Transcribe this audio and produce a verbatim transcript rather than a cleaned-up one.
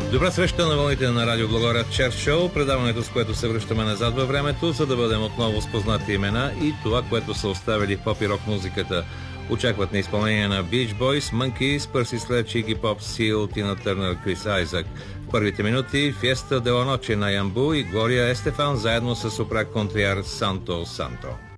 Добра среща на вълните на радио Благорад Черт Шоу, предаването, с което се връщаме назад във времето, за да бъдем отново с познати имена и това, което са оставили в поп и рок музиката. Очакват на изпълнение на Beach Boys, Monkees, Percy Sledge, Iggy Pop, Seal, Тина Търнър, Крис Айзак. В първите минути Fiesta de la Noche на Ямбу и Глория Естефан заедно с сопрак контриар Санто Санто.